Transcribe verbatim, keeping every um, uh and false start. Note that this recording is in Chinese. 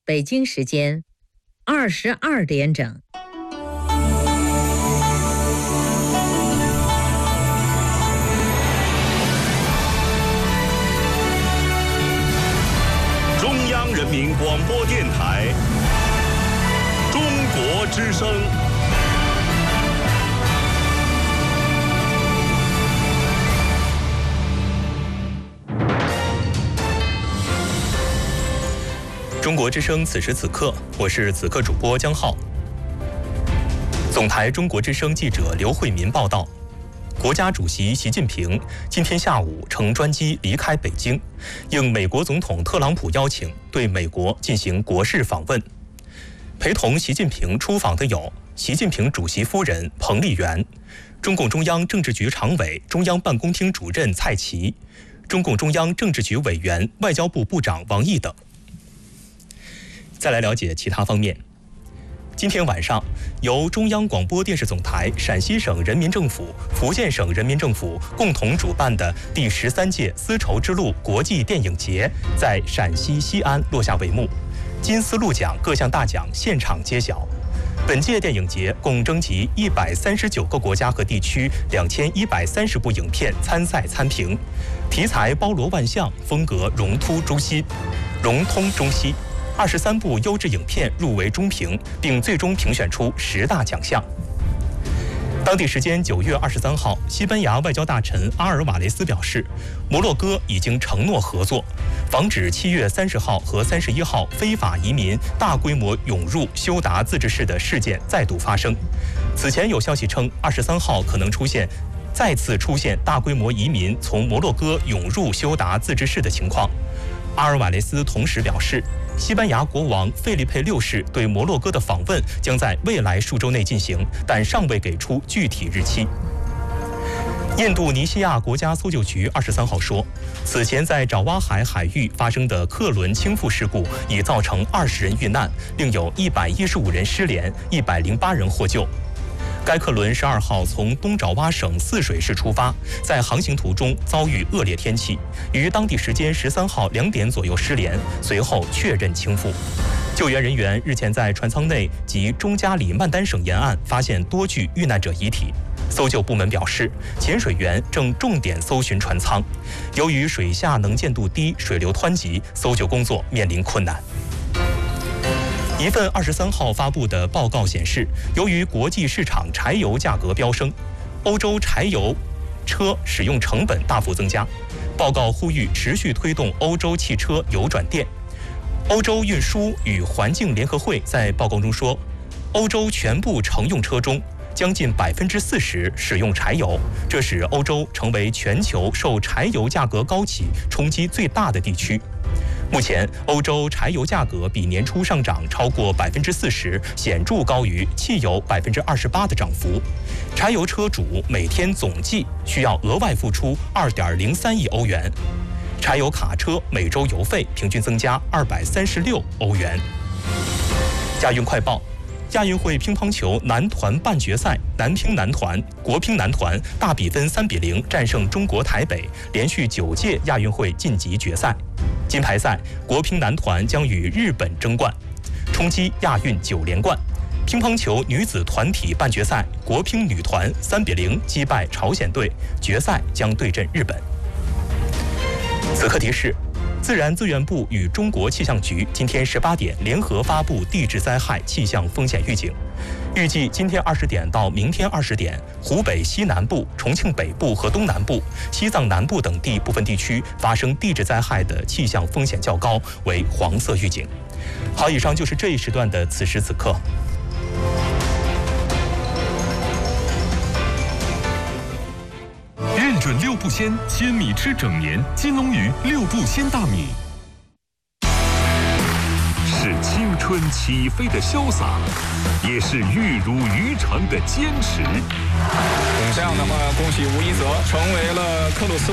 北京时间二十二点整。 中央人民广播电台中国之声。 中国之声，此时此刻，我是此刻主播江浩。总台中国之声记者刘慧民报道，国家主席习近平今天下午乘专机离开北京，应美国总统特朗普邀请，对美国进行国事访问。陪同习近平出访的有习近平主席夫人彭丽媛、中共中央政治局常委、中央办公厅主任蔡奇、中共中央政治局委员、外交部部长王毅等。再来了解其他方面。今天晚上，由中央广播电视总台、陕西省人民政府、福建省人民政府共同主办的第十三届丝绸之路国际电影节在陕西西安落下帷幕，金丝鹿奖各项大奖现场揭晓。本届电影节共征集一百三十九个国家和地区两千一百三十部影片参赛参评，题材包罗万象，风格融突中西，融通中西。二十三部优质影片入围中评，并最终评选出十大奖项。当地时间九月二十三号，西班牙外交大臣阿尔瓦雷斯表示，摩洛哥已经承诺合作，防止七月三十号和三十一号非法移民大规模涌入休达自治市的事件再度发生。此前有消息称，二十三号可能出现再次出现大规模移民从摩洛哥涌入休达自治市的情况。阿尔瓦雷斯同时表示，西班牙国王费利佩六世对摩洛哥的访问将在未来数周内进行，但尚未给出具体日期。印度尼西亚国家搜救局二十三号说，此前在爪哇海海域发生的客轮倾覆事故已造成二十人遇难，另有一百一十五人失联，一百零八人获救。该客轮十二号从东爪哇省泗水市出发，在航行途中遭遇恶劣天气，于当地时间十三号两点左右失联，随后确认倾覆。救援人员日前在船舱内及中加里曼丹省沿岸发现多具遇难者遗体。搜救部门表示，潜水员正重点搜寻船舱，由于水下能见度低、水流湍急，搜救工作面临困难。一份二十三号发布的报告显示，由于国际市场柴油价格飙升，欧洲柴油车使用成本大幅增加。报告呼吁持续推动欧洲汽车油转电。欧洲运输与环境联合会在报告中说，欧洲全部乘用车中将近百分之四十使用柴油，这使欧洲成为全球受柴油价格高企冲击最大的地区。目前，欧洲柴油价格比年初上涨超过百分之四十，显著高于汽油百分之二十八的涨幅。柴油车主每天总计需要额外付出二点零三亿欧元，柴油卡车每周油费平均增加二百三十六欧元。亚运快报。亚运会乒乓球男团半决赛，男乒男团、国乒男团大比分三比零战胜中国台北，连续九届亚运会晋级决赛。金牌赛，国乒男团将与日本争冠，冲击亚运九连冠。乒乓球女子团体半决赛，国乒女团三比零击败朝鲜队，决赛将对阵日本。此刻提示。自然资源部与中国气象局今天十八点联合发布地质灾害气象风险预警，预计今天二十点到明天二十点，湖北西南部、重庆北部和东南部、西藏南部等地部分地区发生地质灾害的气象风险较高，为黄色预警。好，以上就是这一时段的此时此刻。 准六步鲜，鲜米吃整年。金龙鱼六步鲜大米，是青春起飞的潇洒，也是玉如渔场的坚持。 这样的话，恭喜吴一泽成为了克鲁斯。